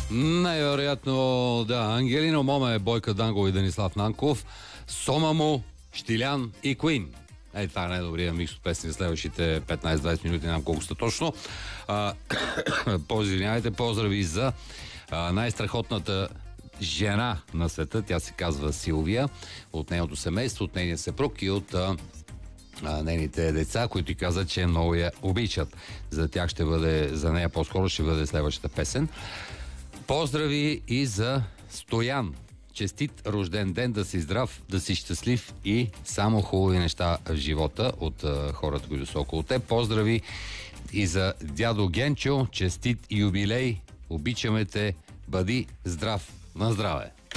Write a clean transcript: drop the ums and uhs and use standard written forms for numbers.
Най-вероятно, да. Ангелино Моме, Бойка Дангова и Денислав Нанков, Сомамо, Штилян и Куин. Това е най-добрият микс от песни за следващите 15-20 минути, не знам колко сте точно. Извинявайте, поздрави за най-страхотната жена на света. Тя се казва Силвия, от нейното семейство, от нейния съпруг и от нейните деца, които ти казат, че много я обичат. За тях ще бъде, за нея по-скоро ще бъде следващата песен. Поздрави и за Стоян. Честит рожден ден, да си здрав, да си щастлив и само хубави неща в живота от хората, които са около теб. Поздрави и за дядо Генчо. Честит юбилей. Обичаме те. Бъди здрав. На здраве!